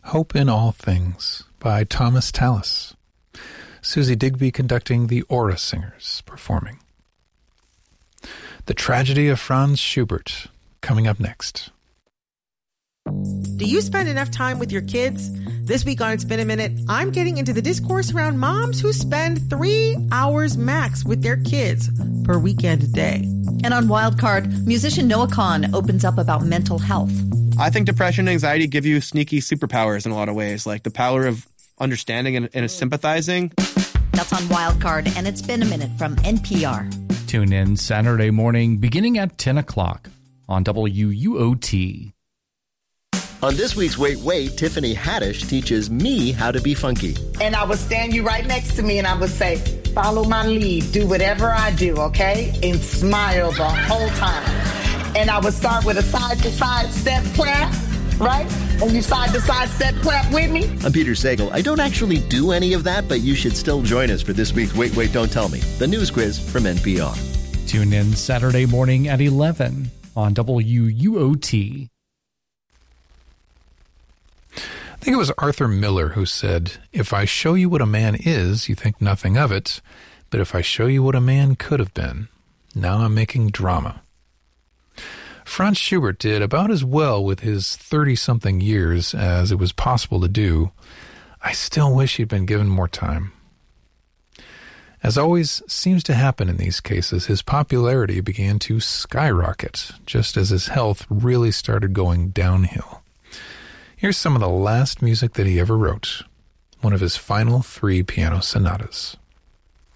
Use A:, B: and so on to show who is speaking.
A: Hope in All Things by Thomas Tallis. Susie Digby conducting, the Aura Singers performing. The Tragedy of Franz Schubert, coming up next.
B: Do you spend enough time with your kids? This week on It's Been a Minute, I'm getting into the discourse around moms who spend 3 hours max with their kids per weekend day.
C: And on Wildcard, musician Noah Kahan opens up about mental health.
D: I think depression and anxiety give you sneaky superpowers in a lot of ways, like the power of understanding and sympathizing.
C: That's on Wildcard, and It's Been a Minute from NPR.
E: Tune in Saturday morning beginning at 10 o'clock on WUOT.
F: On this week's Wait, Wait, Tiffany Haddish teaches me how to be funky.
G: And I would stand you right next to me and I would say, follow my lead, do whatever I do, okay? And smile the whole time. And I would start with a side-to-side step clap, right? And you side-to-side step clap with me.
F: I'm Peter Sagal. I don't actually do any of that, but you should still join us for this week's Wait, Wait, Don't Tell Me, the news quiz from NPR.
E: Tune in Saturday morning at 11 on WUOT.
A: I think it was Arthur Miller who said, "If I show you what a man is, you think nothing of it. But if I show you what a man could have been, now I'm making drama." Franz Schubert did about as well with his 30-something years as it was possible to do. I still wish he'd been given more time. As always seems to happen in these cases, his popularity began to skyrocket just as his health really started going downhill. Here's some of the last music that he ever wrote, one of his final 3 piano sonatas.